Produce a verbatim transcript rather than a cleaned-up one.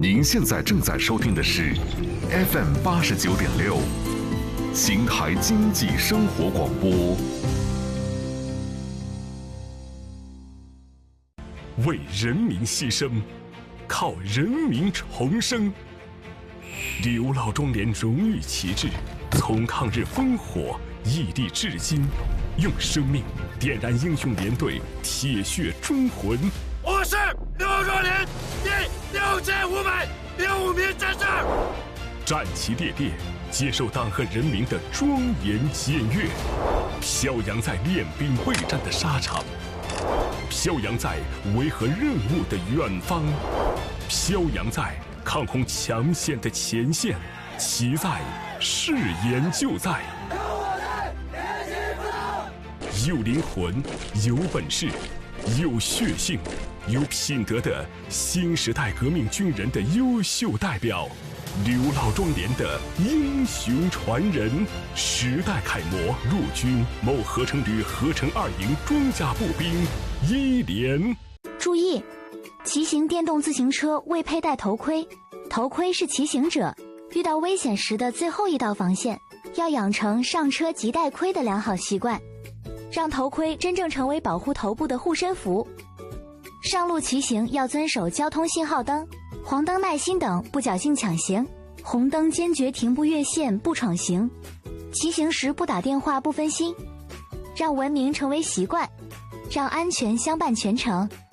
您现在正在收听的是 F M 八十九点六，邢台经济生活广播。 为人民牺牲，靠人民重生。刘老庄连荣誉旗帜，从抗日烽火屹立至今，用生命点燃英雄连队铁血忠魂。 我是刘壮连第六千五百零五名战士， 战旗猎猎，接受党和人民的庄严检阅，飘扬在练兵备战的沙场，飘扬在维和任务的远方，飘扬在抗洪抢险的前线，其在誓言就在。有灵魂，有本事，有血性，有品德的新时代革命军人的优秀代表，刘老庄连的英雄传人，时代楷模，陆军某合成旅合成二营装甲步兵一连。 注意，骑行电动自行车未佩戴头盔，头盔是骑行者遇到危险时的最后一道防线，要养成上车即戴盔的良好习惯，让头盔真正成为保护头部的护身符。上路骑行要遵守交通信号灯、黄灯耐心等，不侥幸抢行；红灯坚决停步越线，不闯行。骑行时不打电话，不分心，让文明成为习惯，让安全相伴全程。